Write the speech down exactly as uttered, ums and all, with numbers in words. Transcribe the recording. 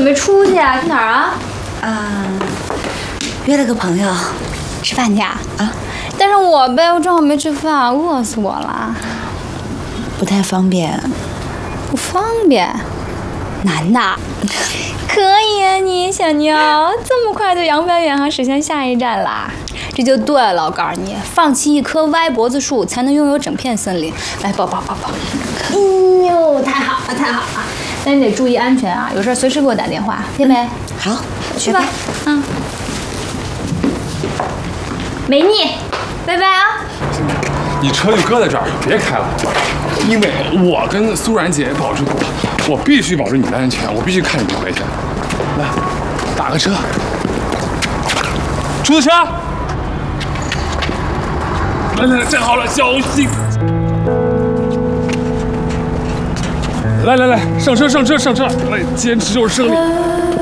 准备出去啊？去哪儿啊？ 啊，约了个朋友， 吃饭去啊？ 啊， 带上我呗，我正好没吃饭，饿死我了。 不太方便。 不方便？男的？可以啊，你小妞，这么快就扬帆远航，驶向下一站啦？这就对了，我告诉你，放弃一棵歪脖子树，才能拥有整片森林。来，抱抱抱抱。哎呦，太好了，太好了！那你得注意安全啊，有事随时给我打电话，听没？ 好， 去吧。嗯。没腻，拜拜啊！ 你车就搁在这儿，别开了，因为我跟苏然姐保证，我必须保证你的安全，我必须看你不危险。来，打个车，出租车。来来来，站好了，小心！来来来，上车上车上车！来，坚持就是胜利。